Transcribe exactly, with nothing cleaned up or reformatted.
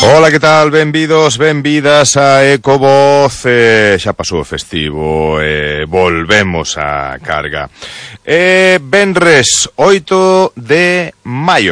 Ola, que tal? Benvidos, benvidas a Ecovoz. eh, Xa pasou o festivo, eh, volvemos á carga. eh, Venres oito de maio.